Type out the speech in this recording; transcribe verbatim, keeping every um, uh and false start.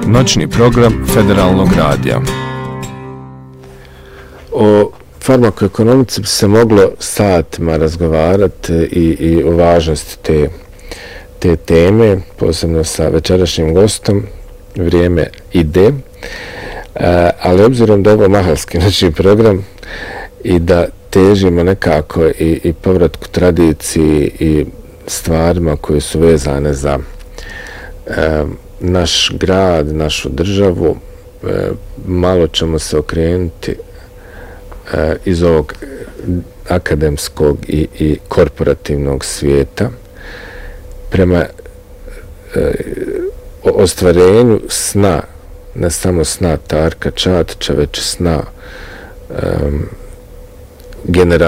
noćni program Federalnog radija. O farmakoekonomici bi se moglo satima razgovarati i, i o važnosti te, te teme, posebno sa večerašnjim gostom. Vrijeme ide, e, ali obzirom da je ovo mahalski noćni program i da težimo nekako i, i povratku tradiciji i stvarima koje su vezane za e, naš grad, našu državu, e, malo ćemo se okrenuti e, iz ovog akademskog i, i korporativnog svijeta prema e, ostvarenju sna, ne samo sna Tarka Čatića, već sna um, generacije